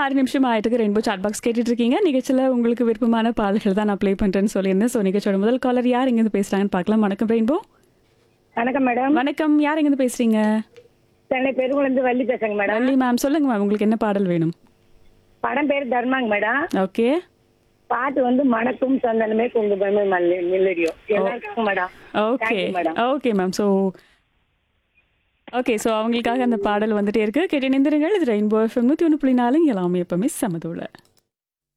6 நிமிஷம் ஆயிட்டுக்கு rainbow chat box கேட்டுட்டு இருக்கீங்க. நிகழ்ச்சியில உங்களுக்கு விருப்பமான பாடல்கள் தான் நான் ப்ளே பண்றேன்னு சொல்லியிருந்தேன். ஸோ நிகழ்ச்சியோட முதல் காலர் யார் எங்கேருந்து பேசுறாங்கன்னு பார்க்கலாம். வணக்கம் ரெயின்போ. வணக்கம் மேடம். வணக்கம். யார் எங்கேருந்து பேசுறீங்க? சென்னை பெருங்குளந்து வள்ளி பேசுங்க மேடம். வள்ளி மேம், சொல்லுங்க மேம், உங்களுக்கு என்ன பாடல் வேணும்? படம் பேர் தர்மாங்க மேடம். ஓகே. பாட்டு வந்து மணக்கும் சந்தனமே குங்குமமே மில்லடியோ எல்லாருக்கும் madam. Okay Thank you, madam. Okay ma'am. So அவங்களுக்காக அந்த பாடல் வந்துட்டே இருக்கு. கேட்டு நிந்திருங்கள். இது ரெயின்போ எஃப்எம் 101.4 எல்லாமே எப்பவுமே சமதோட.